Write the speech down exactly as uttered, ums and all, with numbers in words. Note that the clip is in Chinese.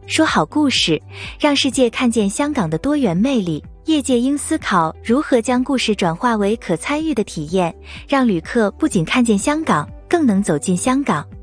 说好故事，让世界看见香港的多元魅力。业界应思考如何将故事转化为可参与的体验，让旅客不仅看见香港，更能走进香港。